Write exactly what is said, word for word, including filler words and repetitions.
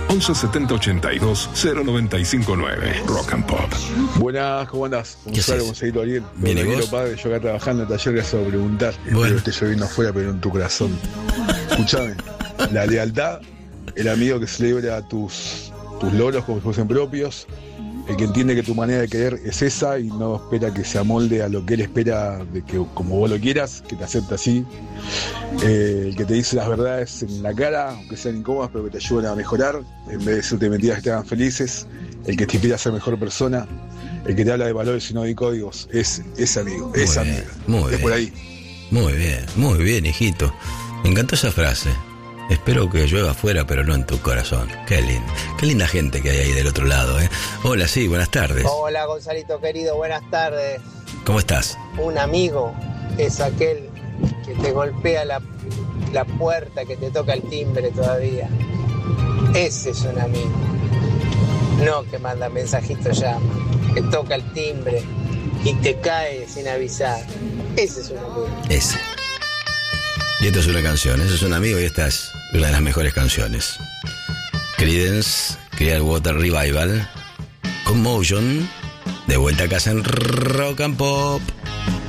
once setenta ochenta y dos cero noventa y cinco nueve. Rock and Pop. Buenas, ¿cómo andás? Gonzalo, Gonzalito Ariel. Bien, ¿y vos? Padre, yo acá trabajando en el taller, gracias por preguntar. Bueno. Espero que esté lloviendo afuera, pero en tu corazón. Escuchame, la lealtad, el amigo que celebra tus, tus logros como si fuesen propios, el que entiende que tu manera de querer es esa y no espera que se amolde a lo que él espera de que como vos lo quieras, que te acepte así, eh, el que te dice las verdades en la cara, aunque sean incómodas, pero que te ayuden a mejorar, en vez de decirte mentiras que te hagan felices, el que te inspira a ser mejor persona, el que te habla de valores y no de códigos, es ese amigo, Muy esa bien, amiga, muy es bien. por ahí. Muy bien, muy bien, hijito. Me encantó esa frase. Espero que llueva afuera, pero no en tu corazón. Qué lindo. Qué linda gente que hay ahí del otro lado, ¿eh? Hola, sí, buenas tardes. Hola, Gonzalito querido, buenas tardes. ¿Cómo estás? Un amigo es aquel que te golpea la, la puerta, que te toca el timbre todavía. Ese es un amigo. No que manda mensajitos llama, que toca el timbre y te cae sin avisar. Ese es un amigo. Ese. Y esto es una canción, eso es un amigo y esta es una de las mejores canciones. Creedence, Clearwater Revival, Commotion, de vuelta a casa en Rock and Pop.